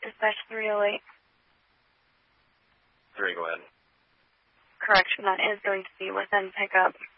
dispatch 308. 3, go ahead. Correction, that is going to be within pickup.